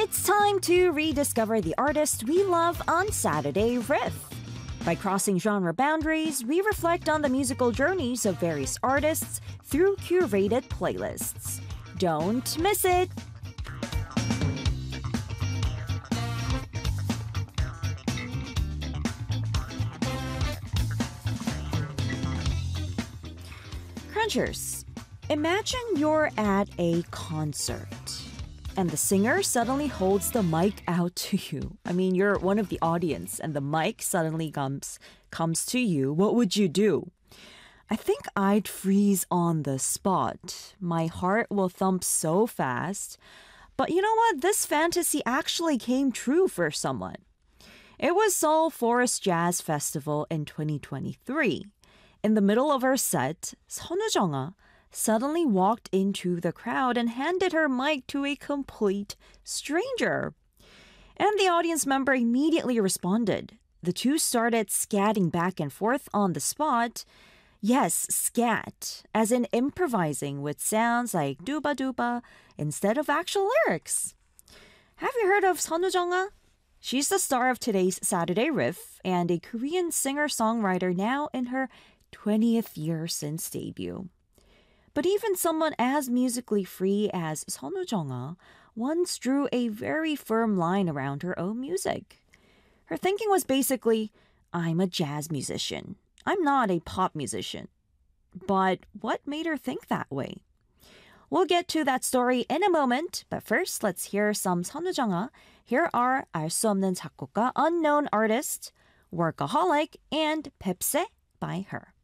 It's time to rediscover the artist we love on Saturday Riff. By crossing genre boundaries, we reflect on the musical journeys of various artists through curated playlists. Don't miss it! Crunchers, imagine you're at a concert and the singer suddenly holds the mic out to you. I mean, you're one of the audience and the mic suddenly comes to you. What would you do? I think I'd freeze on the spot. My heart will thump so fast. But you know what? This fantasy actually came true for someone. It was Seoul Forest Jazz Festival in 2023. In the middle of her set, 선우정아 suddenly walked into the crowd and handed her mic to a complete stranger. And the audience member immediately responded. The two started scatting back and forth on the spot. Yes, scat, as in improvising with sounds like duba-duba instead of actual lyrics. Have you heard of 선우정아? She's the star of today's Saturday Riff and a Korean singer-songwriter now in her 20th year since debut. But even someone as musically free as 선우정아 once drew a very firm line around her own music. Her thinking was basically, I'm a jazz musician. I'm not a pop musician. But what made her think that way? We'll get to that story in a moment, but first let's hear some 선우정아. Here are 알 수 없는 작곡가, Unknown Artist, Workaholic, and Pepse by her.